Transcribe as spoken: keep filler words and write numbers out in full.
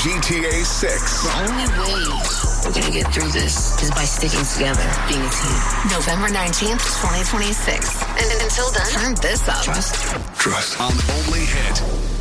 G T A six. The only way we're going to get through this is by sticking together, being a team. November nineteenth, twenty twenty-six. And until then, turn this up. Trust. Trust. On Only Hit.